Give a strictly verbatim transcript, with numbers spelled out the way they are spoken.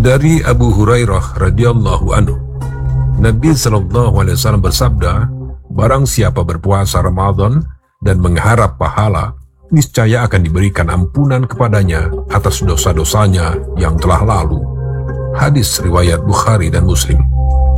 Dari Abu Hurairah radhiyallahu anhu, Nabi Shallallahu Alaihi Wasallam bersabda, barang siapa berpuasa Ramadan dan mengharap pahala, niscaya akan diberikan ampunan kepadanya atas dosa-dosanya yang telah lalu. Hadis riwayat Bukhari dan Muslim.